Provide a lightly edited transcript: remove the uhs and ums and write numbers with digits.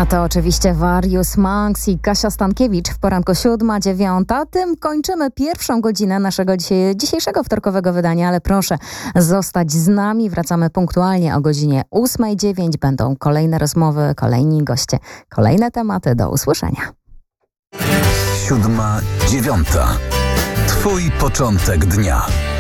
A to oczywiście Warius Manx i Kasia Stankiewicz w poranku 7:09. Tym kończymy pierwszą godzinę naszego dzisiejszego wtorkowego wydania, ale proszę zostać z nami. Wracamy punktualnie o godzinie 8:09. Będą kolejne rozmowy, kolejni goście, kolejne tematy. Do usłyszenia. 7:09. Twój początek dnia.